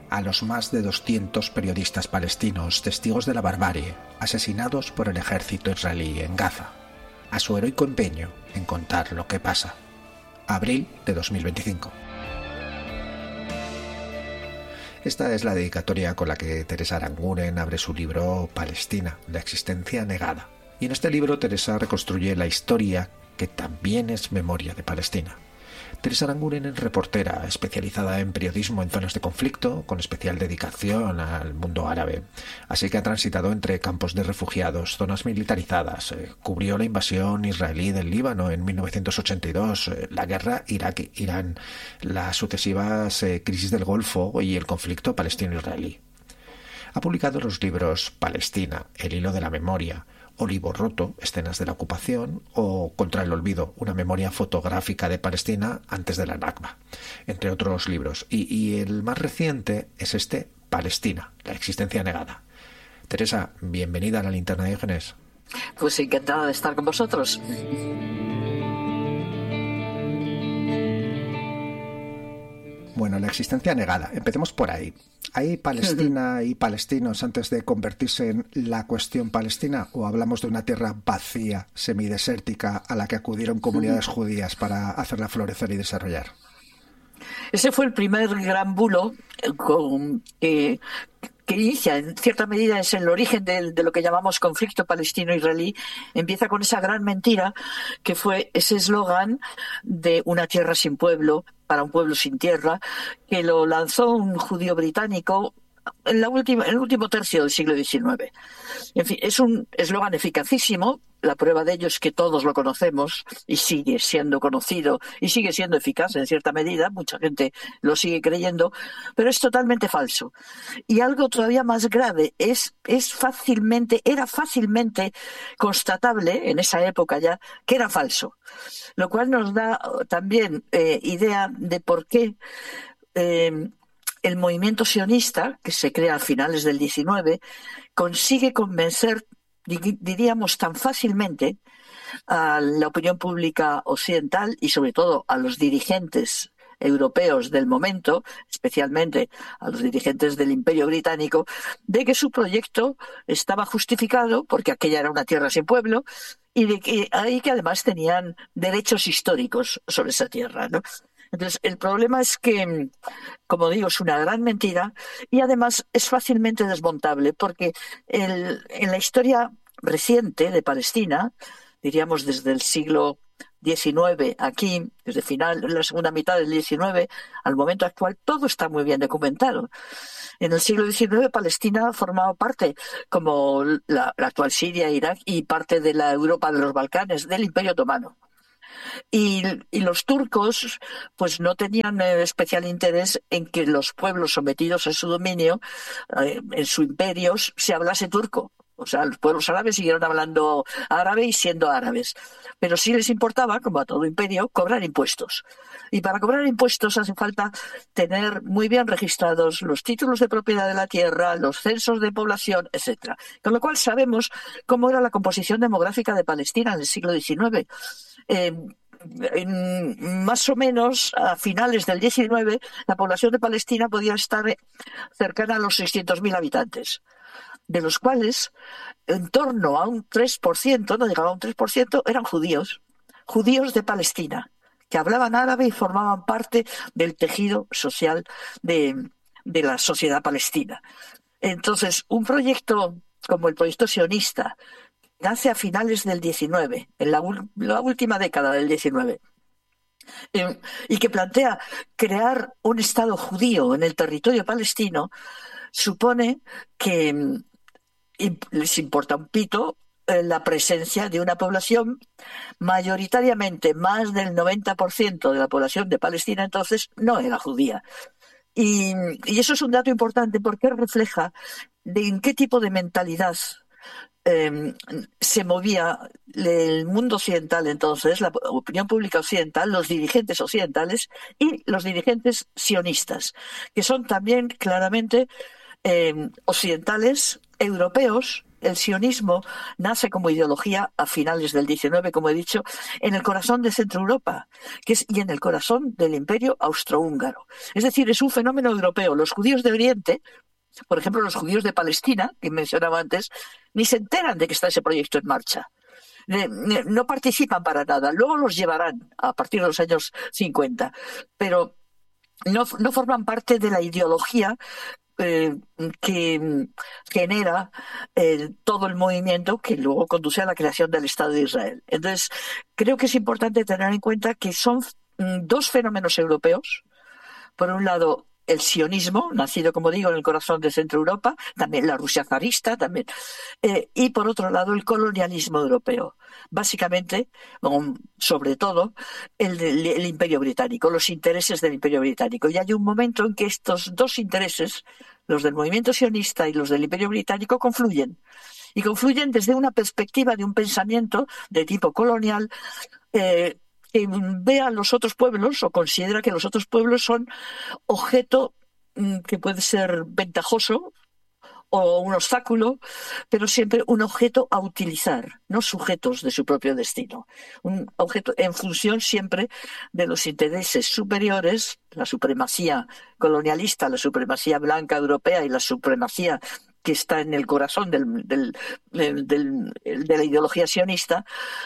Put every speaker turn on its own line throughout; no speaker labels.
a los más de 200 periodistas palestinos testigos de la barbarie asesinados por el ejército israelí en Gaza, a su heroico empeño en contar lo que pasa. Abril de 2025. Esta es la dedicatoria con la que Teresa Aranguren abre su libro Palestina, la existencia negada. Y en este libro Teresa reconstruye la historia que también es memoria de Palestina. Teresa Aranguren es reportera especializada en periodismo en zonas de conflicto, con especial dedicación al mundo árabe. Así que ha transitado entre campos de refugiados, zonas militarizadas, cubrió la invasión israelí del Líbano en 1982, la guerra Irak-Irán, las sucesivas crisis del Golfo y el conflicto palestino-israelí. Ha publicado los libros Palestina, el hilo de la memoria, Olivo roto, escenas de la ocupación, o Contra el olvido, una memoria fotográfica de Palestina antes de la Nakba, entre otros libros. Y el más reciente es este, Palestina, la existencia negada. Teresa, bienvenida a la Linterna de Diógenes.
Pues encantada de estar con vosotros.
Bueno, la existencia negada. Empecemos por ahí. ¿Hay Palestina y palestinos antes de convertirse en la cuestión palestina? ¿O hablamos de una tierra vacía, semidesértica, a la que acudieron comunidades judías para hacerla florecer y desarrollar?
Ese fue el primer gran bulo que inicia, en cierta medida, es el origen de lo que llamamos conflicto palestino-israelí. Empieza con esa gran mentira que fue ese eslogan de una tierra sin pueblo, para un pueblo sin tierra, que lo lanzó un judío británico en el último tercio del siglo XIX. En fin, es un eslogan eficacísimo. La prueba de ello es que todos lo conocemos y sigue siendo conocido y sigue siendo eficaz en cierta medida. Mucha gente lo sigue creyendo, pero es totalmente falso. Y algo todavía más grave, era fácilmente constatable en esa época ya que era falso. Lo cual nos da también idea de por qué el movimiento sionista, que se crea a finales del XIX, consigue convencer, diríamos, tan fácilmente a la opinión pública occidental y sobre todo a los dirigentes europeos del momento, especialmente a los dirigentes del Imperio Británico, de que su proyecto estaba justificado porque aquella era una tierra sin pueblo y de que además tenían derechos históricos sobre esa tierra, ¿no? Entonces, el problema es que, como digo, es una gran mentira y además es fácilmente desmontable porque en la historia reciente de Palestina, diríamos desde el siglo XIX aquí, desde la segunda mitad del XIX al momento actual, todo está muy bien documentado. En el siglo XIX Palestina formaba parte, como la actual Siria, Irak y parte de la Europa de los Balcanes, del Imperio Otomano. Y los turcos pues no tenían especial interés en que los pueblos sometidos a su dominio, en su imperio, se hablase turco. O sea, los pueblos árabes siguieron hablando árabe y siendo árabes. Pero sí les importaba, como a todo imperio, cobrar impuestos. Y para cobrar impuestos hace falta tener muy bien registrados los títulos de propiedad de la tierra, los censos de población, etcétera. Con lo cual sabemos cómo era la composición demográfica de Palestina en el siglo XIX. Más o menos a finales del XIX, la población de Palestina podía estar cercana a los 600.000 habitantes, de los cuales en torno a un 3%, no llegaba a un 3%, eran judíos de Palestina, que hablaban árabe y formaban parte del tejido social de la sociedad palestina. Entonces, un proyecto como el proyecto sionista nace a finales del XIX, en la última década del XIX, y que plantea crear un Estado judío en el territorio palestino, supone que les importa un pito la presencia de una población mayoritariamente, más del 90% de la población de Palestina entonces no era judía. Y eso es un dato importante porque refleja en qué tipo de mentalidad se movía el mundo occidental entonces, la opinión pública occidental, los dirigentes occidentales y los dirigentes sionistas, que son también claramente occidentales, europeos, el sionismo nace como ideología a finales del XIX, como he dicho, en el corazón de Centro Europa, y en el corazón del Imperio Austrohúngaro. Es decir, es un fenómeno europeo. Los judíos de Oriente, por ejemplo, los judíos de Palestina, que mencionaba antes, ni se enteran de que está ese proyecto en marcha. No participan para nada. Luego los llevarán a partir de los años 50, pero no forman parte de la ideología que genera todo el movimiento que luego conduce a la creación del Estado de Israel. Entonces, creo que es importante tener en cuenta que son dos fenómenos europeos. Por un lado, el sionismo, nacido, como digo, en el corazón de Centro Europa, también la Rusia zarista, también, y por otro lado, el colonialismo europeo. Básicamente, sobre todo, el Imperio Británico, los intereses del Imperio Británico. Y hay un momento en que estos dos intereses, los del movimiento sionista y los del Imperio Británico, confluyen. Y confluyen desde una perspectiva de un pensamiento de tipo colonial, que ve a los otros pueblos o considera que los otros pueblos son objeto que puede ser ventajoso o un obstáculo, pero siempre un objeto a utilizar, no sujetos de su propio destino. Un objeto en función siempre de los intereses superiores, la supremacía colonialista, la supremacía blanca europea y la supremacía que está en el corazón de la ideología sionista,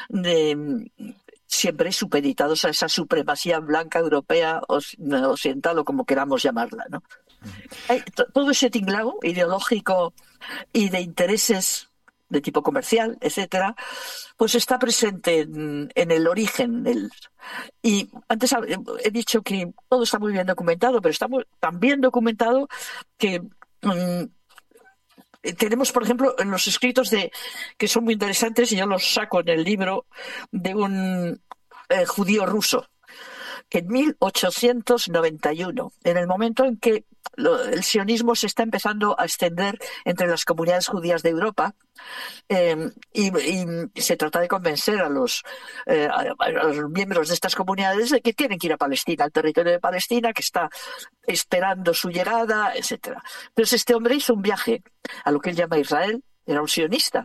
siempre supeditados a esa supremacía blanca europea occidental o como queramos llamarla, ¿no? Todo ese tinglado ideológico y de intereses de tipo comercial, etcétera, pues está presente en el origen y antes he dicho que todo está muy bien documentado, pero está tan bien documentado que tenemos, por ejemplo, en los escritos que son muy interesantes, y yo los saco en el libro, de un judío ruso, que en 1891, en el momento en que el sionismo se está empezando a extender entre las comunidades judías de Europa, y se trata de convencer a los miembros de estas comunidades de que tienen que ir a Palestina, al territorio de Palestina, que está esperando su llegada, etcétera. Entonces este hombre hizo un viaje a lo que él llama Israel, era un sionista,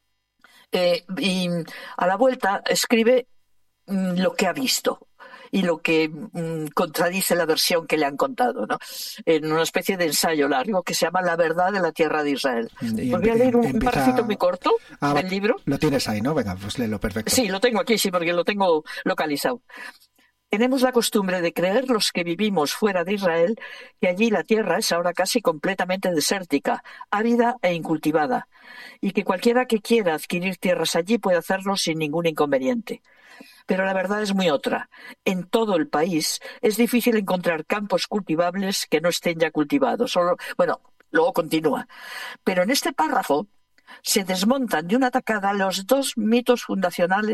y a la vuelta escribe lo que ha visto y lo que contradice la versión que le han contado, ¿no? En una especie de ensayo largo que se llama La verdad de la tierra de Israel. Voy a leer un parrafito muy corto del libro.
Lo tienes ahí, ¿no? Venga, pues léelo, perfecto.
Sí, lo tengo aquí, sí, porque lo tengo localizado. Tenemos la costumbre de creer los que vivimos fuera de Israel que allí la tierra es ahora casi completamente desértica, árida e incultivada, y que cualquiera que quiera adquirir tierras allí puede hacerlo sin ningún inconveniente. Pero la verdad es muy otra. En todo el país es difícil encontrar campos cultivables que no estén ya cultivados. Luego continúa. Pero en este párrafo se desmontan de una tacada los dos mitos fundacionales